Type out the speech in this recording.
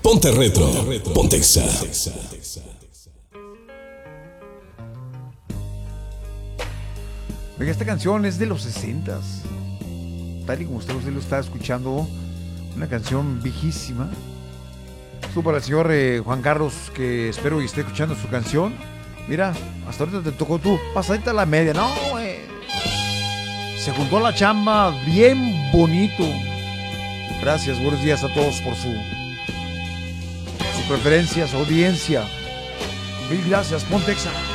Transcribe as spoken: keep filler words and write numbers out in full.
Ponte retro, ponte Exa. Oiga, esta canción es de los sesentas. Tal y como usted, usted lo está escuchando, una canción viejísima. Esto para el señor eh, Juan Carlos, que espero que esté escuchando su canción. Mira, hasta ahorita te tocó tú, pasadita la media. No, güey. Se juntó la chamba bien bonito. Gracias, buenos días a todos por su, su preferencia, su audiencia. Mil gracias, Ponte Exa.